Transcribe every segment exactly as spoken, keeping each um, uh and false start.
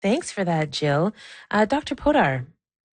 Thanks for that, Jill. Uh, Doctor Podar.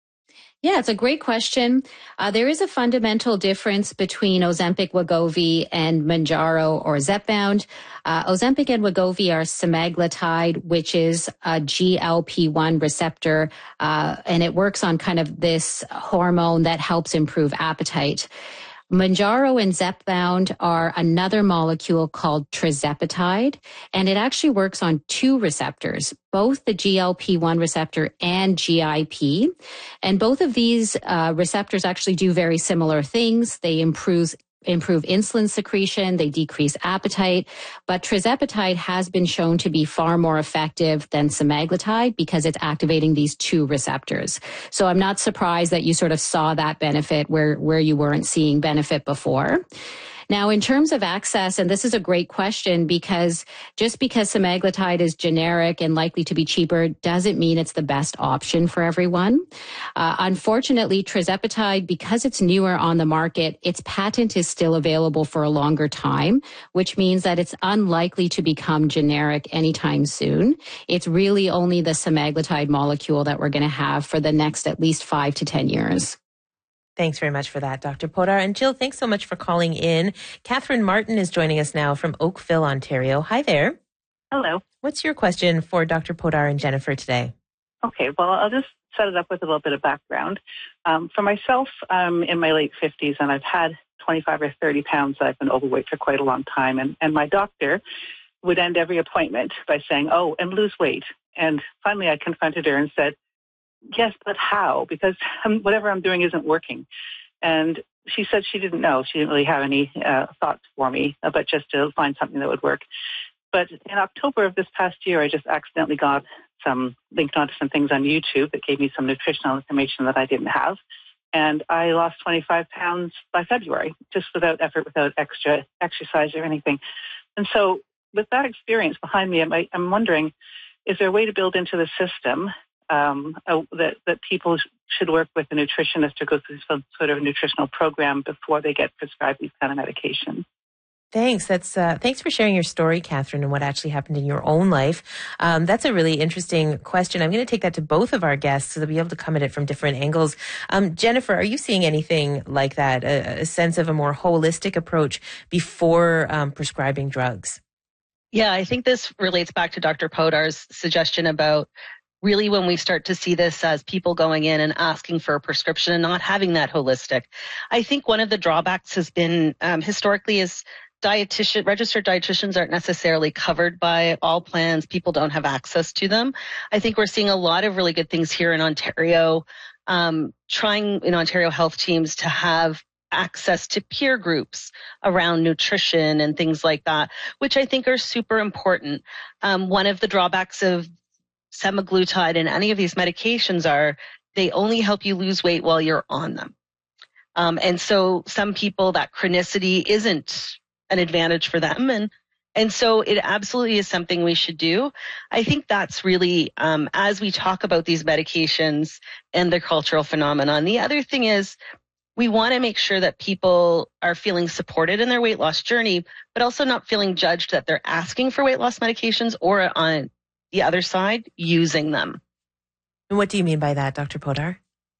Yeah, it's a great question. Uh, there is a fundamental difference between Ozempic, Wegovy, and Mounjaro or Zepbound. Uh, Ozempic and Wegovy are semaglutide, which is a G L P one receptor, uh, and it works on kind of this hormone that helps improve appetite. Mounjaro and Zepbound are another molecule called tirzepatide, and it actually works on two receptors, both the G L P one receptor and G I P. And both of these uh, receptors actually do very similar things. They improve improve insulin secretion, they decrease appetite, but tirzepatide has been shown to be far more effective than semaglutide because it's activating these two receptors. So I'm not surprised that you sort of saw that benefit where, where you weren't seeing benefit before. Now, in terms of access, and this is a great question because just because semaglutide is generic and likely to be cheaper doesn't mean it's the best option for everyone. Uh, unfortunately, tirzepatide, because it's newer on the market, its patent is still available for a longer time, which means that it's unlikely to become generic anytime soon. It's really only the semaglutide molecule that we're going to have for the next at least five to ten years. Thanks very much for that, Doctor Podar. And Jill, thanks so much for calling in. Catherine Martin is joining us now from Oakville, Ontario. Hi there. Hello. What's your question for Doctor Podar and Jennifer today? Okay, well, I'll just set it up with a little bit of background. Um, for myself, I'm in my late fifties, and I've had twenty-five or thirty pounds. I've been overweight for quite a long time, and, and my doctor would end every appointment by saying, oh, and lose weight. And finally, I confronted her and said, yes, but how? Because I'm, whatever I'm doing isn't working. And she said she didn't know. She didn't really have any uh, thoughts for me, uh, but just to find something that would work. But in October of this past year, I just accidentally got some linked onto some things on YouTube that gave me some nutritional information that I didn't have. And I lost twenty-five pounds by February, just without effort, without extra exercise or anything. And so with that experience behind me, I'm, I'm wondering, is there a way to build into the system Um, uh, that, that people sh- should work with a nutritionist or go through some sort of nutritional program before they get prescribed these kind of medications? Thanks. That's uh, thanks for sharing your story, Catherine, and what actually happened in your own life. Um, that's a really interesting question. I'm going to take that to both of our guests so they'll be able to come at it from different angles. Um, Jennifer, are you seeing anything like that, a, a sense of a more holistic approach before um, prescribing drugs? Yeah, I think this relates back to Doctor Podar's suggestion about really when we start to see this as people going in and asking for a prescription and not having that holistic. I think one of the drawbacks has been um, historically is dietitian, registered dietitians aren't necessarily covered by all plans. People don't have access to them. I think we're seeing a lot of really good things here in Ontario, um, trying in Ontario health teams to have access to peer groups around nutrition and things like that, which I think are super important. Um, one of the drawbacks of semaglutide and any of these medications are they only help you lose weight while you're on them. Um, and so some people, that chronicity isn't an advantage for them. And and so it absolutely is something we should do. I think that's really, um, as we talk about these medications and the cultural phenomenon. The other thing is we want to make sure that people are feeling supported in their weight loss journey, but also not feeling judged that they're asking for weight loss medications or on the other side, using them. And what do you mean by that, Doctor Podar?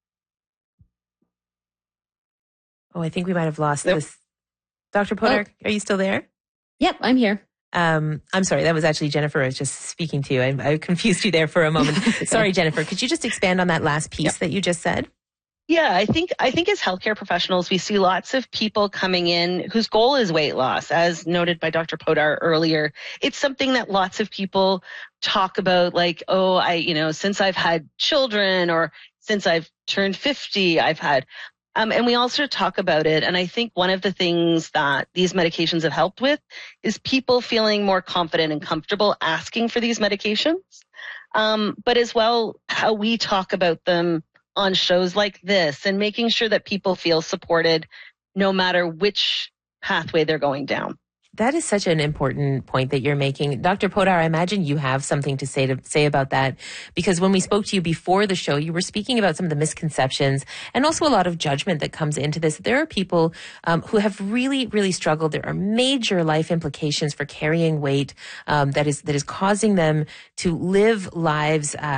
Oh, I think we might have lost nope. this. Doctor Podar, oh. Are you still there? Yep, I'm here. Um, I'm sorry, that was actually Jennifer I was just speaking to. I, I confused you there for a moment. Sorry, Jennifer. Could you just expand on that last piece yep. that you just said? Yeah, I think I think as healthcare professionals, we see lots of people coming in whose goal is weight loss, as noted by Doctor Podar earlier. It's something that lots of people talk about, like, oh, I, you know, since I've had children or since I've turned fifty, I've had, um, and we all sort of talk about it. And I think one of the things that these medications have helped with is people feeling more confident and comfortable asking for these medications, um, but as well how we talk about them on shows like this and making sure that people feel supported no matter which pathway they're going down. That is such an important point that you're making. Doctor Podar, I imagine you have something to say to say about that, because when we spoke to you before the show, you were speaking about some of the misconceptions and also a lot of judgment that comes into this. There are people um, who have really, really struggled. There are major life implications for carrying weight um, that is that is causing them to live lives uh,